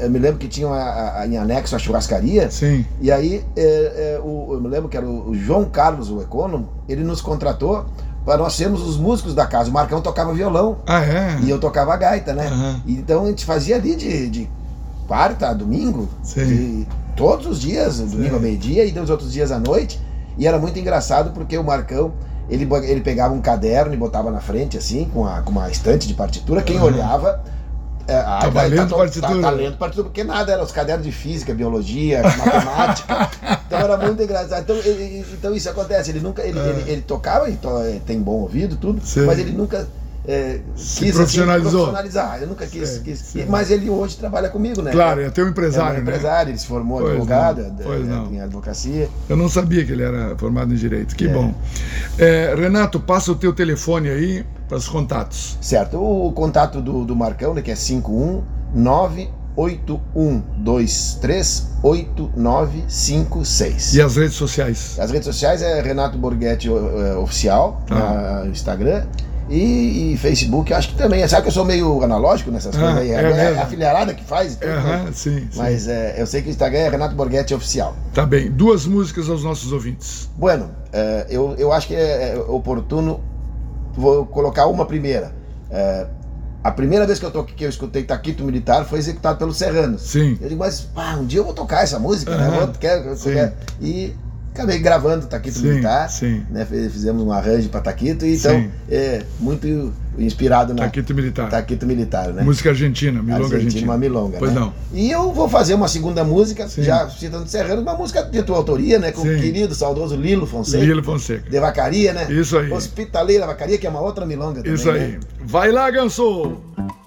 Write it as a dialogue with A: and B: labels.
A: eu me lembro que tinha em anexo a churrascaria.
B: Sim.
A: E aí, eu me lembro que era o João Carlos, o econômico, ele nos contratou para nós sermos os músicos da casa. O Marcão tocava violão. E eu tocava gaita, né? Então a gente fazia ali de quarta a domingo, todos os dias, domingo ao meio-dia e dos outros dias à noite. E era muito engraçado porque o Marcão, ele pegava um caderno e botava na frente, assim, com uma estante de partitura. Quem olhava...
B: Tá lendo partitura.
A: Tá lendo partitura, porque nada, eram os cadernos de física, biologia, matemática. Então era muito engraçado. Então isso acontece, ele tocava, tem bom ouvido, tudo, mas ele nunca quis profissionalizar. Eu nunca quis. Mas ele hoje trabalha comigo, né?
B: Claro, é teu empresário,
A: né? Empresário, ele se formou advogado, em advocacia.
B: Eu não sabia que ele era formado em Direito, que bom. Renato, passa o teu telefone aí para os contatos.
A: Certo, o contato do Marcão, né, que é 51981238956.
B: E as redes sociais?
A: As redes sociais é Renato Borghetti Oficial, no Instagram. E Facebook, eu acho que também. Sabe que eu sou meio analógico nessas coisas aí? É a filharada que faz.
B: Sim.
A: Mas eu sei que o Instagram é Renato Borghetti Oficial.
B: Tá bem. 2 músicas aos nossos ouvintes.
A: Bueno, eu acho que é oportuno. Vou colocar uma primeira. A primeira vez que eu escutei Taquito Militar foi executado pelos Serranos.
B: Sim.
A: Eu digo, mas um dia eu vou tocar essa música, né? Quero. E acabei gravando Taquito Militar, né? Fizemos um arranjo para Taquito, então muito inspirado na
B: Taquito
A: Militar, né?
B: Música argentina, milonga argentina.
A: Uma milonga,
B: pois
A: né?
B: Não.
A: E eu vou fazer uma segunda música, já citando Serrano, uma música de tua autoria, né? Com o querido, saudoso Lilo Fonseca. De Vacaria, né?
B: Isso aí.
A: Hospitaleira Vacaria, que é uma outra milonga também.
B: Isso aí.
A: Né?
B: Vai lá, Ganso!